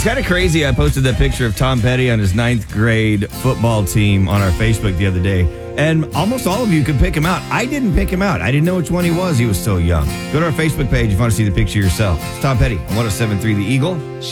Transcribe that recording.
It's kind of crazy. I posted that picture of Tom Petty on his 9th grade football team on our Facebook the other day, and almost all of you could pick him out. I didn't pick him out. I didn't know which one he was. He was so young. Go to our Facebook page if you want to see the picture yourself. It's Tom Petty on 107.3 The Eagle.